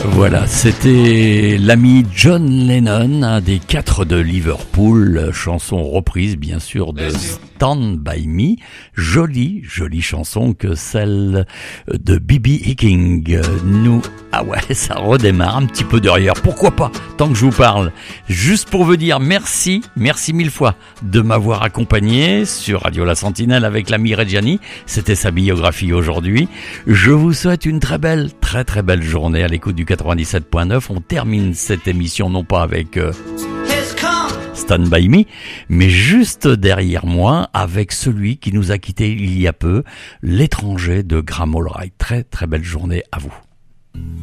Voilà, c'était l'ami John Lennon, un des 4 de Liverpool, chanson reprise bien sûr de Stand By Me, jolie chanson que celle de B.B. King. Ah ouais, ça redémarre un petit peu derrière, pourquoi pas, tant que je vous parle. Juste pour vous dire merci mille fois de m'avoir accompagné sur Radio La Sentinelle avec l'ami Reggiani, c'était sa biographie aujourd'hui. Je vous souhaite une très belle journée à l'écoute du 97.9. On termine cette émission non pas avec Stand By Me, mais juste derrière moi avec celui qui nous a quittés il y a peu, l'étranger de Graham Allwright. Très belle journée à vous.